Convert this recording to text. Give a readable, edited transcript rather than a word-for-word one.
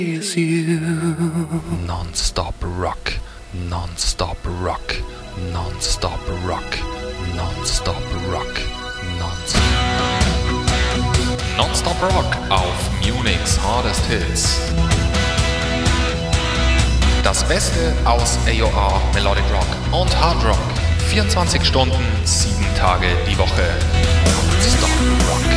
is you. Non-stop rock, non-stop rock, non-stop rock, non-stop rock, non-stop rock auf Munich's Hardest Hits. Das Beste aus AOR, Melodic Rock und Hard Rock. 24 Stunden, 7 Tage die Woche. Non-stop rock.